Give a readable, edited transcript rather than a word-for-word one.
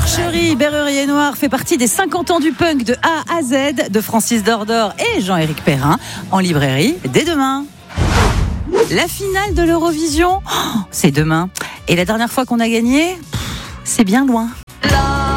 Porcherie, Berrurier Noir fait partie des 50 ans du punk de A à Z de Francis Dordor et Jean-Éric Perrin, en librairie dès demain. La finale de l'Eurovision, c'est demain. Et la dernière fois qu'on a gagné, c'est bien loin.